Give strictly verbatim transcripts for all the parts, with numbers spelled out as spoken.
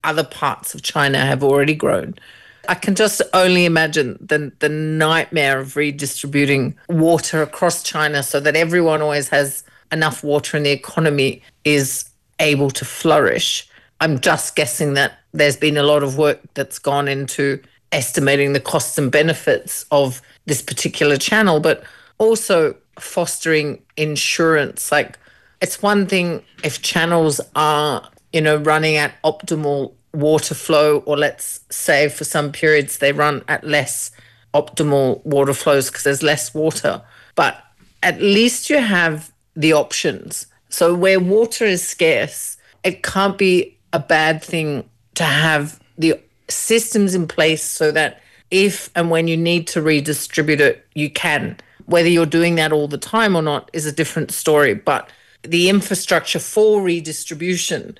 other parts of China have already grown. I can just only imagine the, the nightmare of redistributing water across China so that everyone always has enough water and the economy is able to flourish. I'm just guessing that there's been a lot of work that's gone into estimating the costs and benefits of this particular channel, but also fostering insurance. Like, it's one thing if channels are, you know, running at optimal water flow, or let's say for some periods they run at less optimal water flows because there's less water. But at least you have the options. So where water is scarce, it can't be a bad thing to have the systems in place so that if and when you need to redistribute it, you can. Whether you're doing that all the time or not is a different story. But the infrastructure for redistribution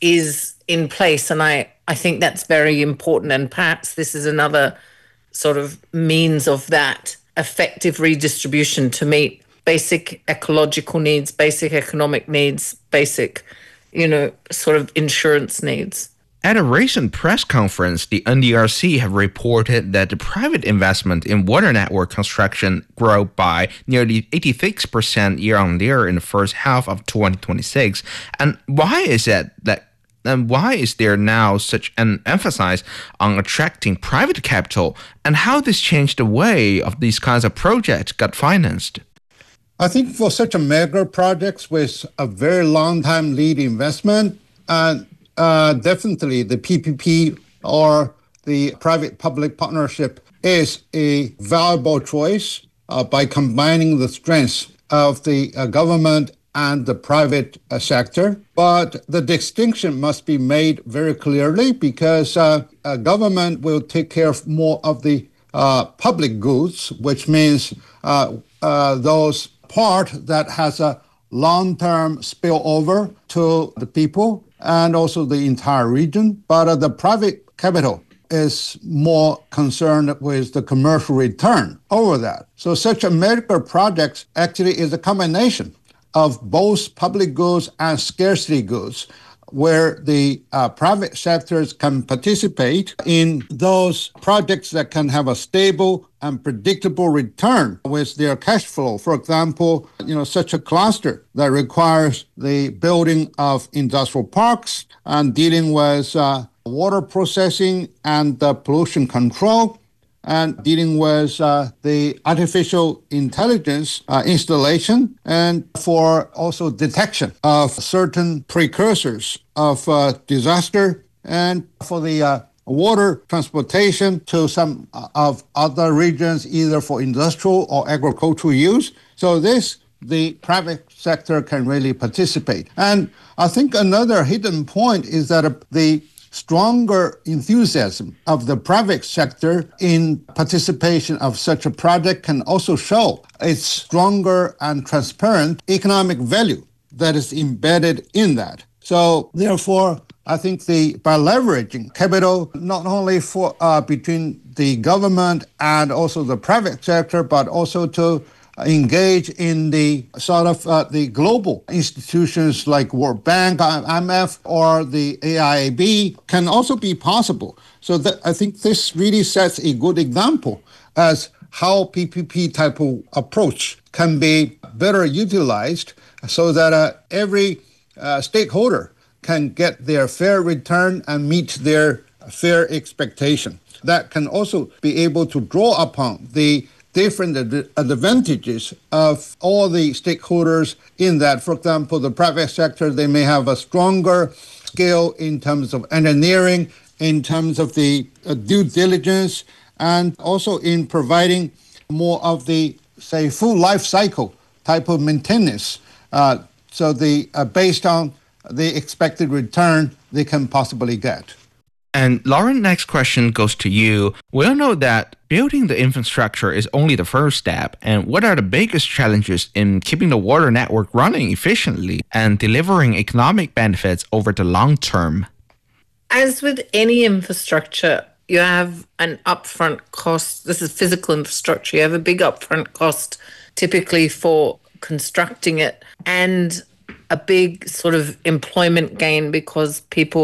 is in place. And I, I think that's very important. And perhaps this is another sort of means of that effective redistribution to meet basic ecological needs, basic economic needs, basic, you know, sort of insurance needs. At a recent press conference, the N D R C have reported that the private investment in water network construction grew by nearly eighty-six percent year-on-year in the first half of twenty twenty-six. And why is it that and why is there now such an emphasis on attracting private capital, and how this changed the way of these kinds of projects got financed? I think for such a mega projects with a very long time lead investment, uh, uh, definitely the P P P or the private-public partnership is a valuable choice uh, by combining the strengths of the uh, government and the private uh, sector. But the distinction must be made very clearly, because uh, a government will take care of more of the uh, public goods, which means uh, uh, those part that has a long-term spillover to the people and also the entire region. But uh, the private capital is more concerned with the commercial return over that. So such a mega project actually is a combination of both public goods and scarcity goods, where the uh, private sectors can participate in those projects that can have a stable and predictable return with their cash flow. For example, you know, such a cluster that requires the building of industrial parks and dealing with uh, water processing and uh, pollution control, and dealing with uh, the artificial intelligence uh, installation, and for also detection of certain precursors of uh, disaster, and for the uh, water transportation to some of other regions, either for industrial or agricultural use. So this, the private sector can really participate. And I think another hidden point is that uh, the stronger enthusiasm of the private sector in participation of such a project can also show its stronger and transparent economic value that is embedded in that. So therefore, I think the by leveraging capital not only for uh, between the government and also the private sector, but also to engage in the sort of uh, the global institutions like World Bank, I M F, or the A I A B can also be possible. So that I think this really sets a good example as how P P P type of approach can be better utilized so that uh, every uh, stakeholder can get their fair return and meet their fair expectation. That can also be able to draw upon the different ad- advantages of all the stakeholders in that. For example, the private sector, they may have a stronger skill in terms of engineering, in terms of the uh, due diligence, and also in providing more of the, say, full life cycle type of maintenance. Uh, so the uh, based on the expected return they can possibly get. And Lauren, next question goes to you. We all know that building the infrastructure is only the first step. And what are the biggest challenges in keeping the water network running efficiently and delivering economic benefits over the long term? As with any infrastructure, you have an upfront cost. This is physical infrastructure. You have a big upfront cost typically for constructing it, and a big sort of employment gain because people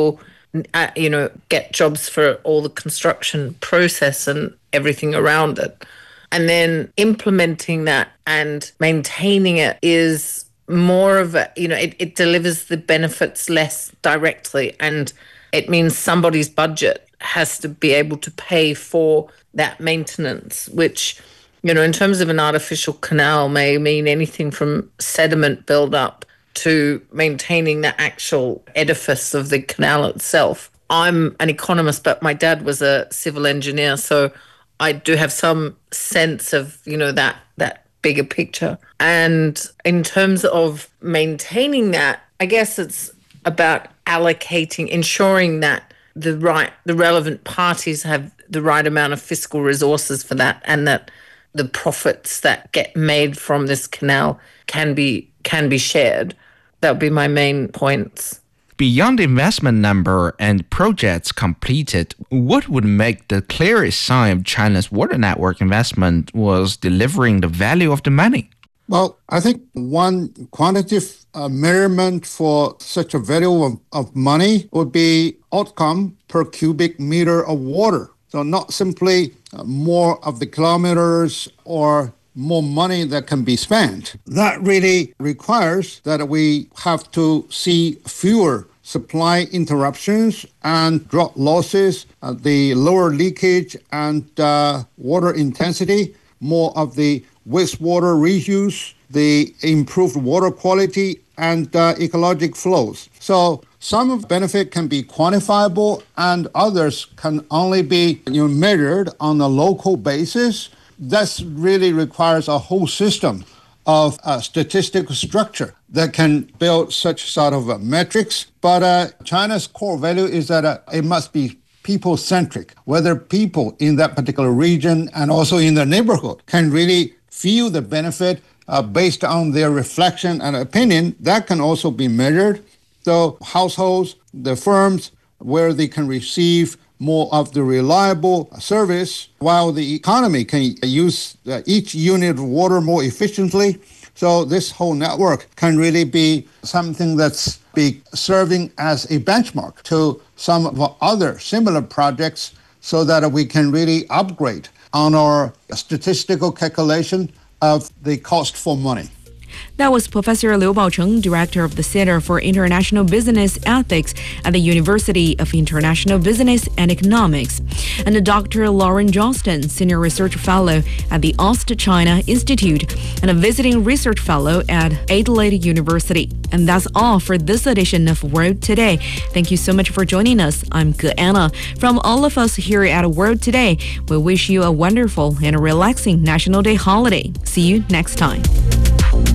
uh, you know, get jobs for all the construction process and everything around it. And then implementing that and maintaining it is more of a, you know, it, it delivers the benefits less directly, and it means somebody's budget has to be able to pay for that maintenance, which, you know, in terms of an artificial canal may mean anything from sediment buildup to maintaining the actual edifice of the canal itself. I'm an economist, but my dad was a civil engineer, so I do have some sense of, you know, that that bigger picture. And in terms of maintaining that, I guess it's about allocating, ensuring that the right, the relevant parties have the right amount of fiscal resources for that, and that the profits that get made from this canal can be can be shared. That would be my main points. Beyond the investment number and projects completed, what would make the clearest sign of China's water network investment was delivering the value of the money? Well, I think one quantitative uh, measurement for such a value of, of money would be outcome per cubic meter of water. So not simply uh, more of the kilometers or more money that can be spent. That really requires that we have to see fewer supply interruptions and drought losses, uh, the lower leakage and uh, water intensity, more of the wastewater reuse, the improved water quality, and uh, ecologic flows. So some of the benefit can be quantifiable and others can only be, you know, measured on a local basis. That really requires a whole system of uh, statistical structure that can build such sort of uh, metrics. But uh, China's core value is that uh, it must be people-centric, whether people in that particular region and also in the neighborhood can really feel the benefit uh, based on their reflection and opinion. That can also be measured. So households, the firms, where they can receive more of the reliable service, while the economy can use uh, each unit of water more efficiently. So this whole network can really be something that's be serving as a benchmark to some of our other similar projects, so that we can really upgrade on our statistical calculation of the cost for money. That was Professor Liu Baocheng, Director of the Center for International Business Ethics at the University of International Business and Economics, and Doctor Lauren Johnston, Senior Research Fellow at the East China Institute and a Visiting Research Fellow at Adelaide University. And that's all for this edition of World Today. Thank you so much for joining us. I'm Ge Anna. From all of us here at World Today, we wish you a wonderful and a relaxing National Day holiday. See you next time.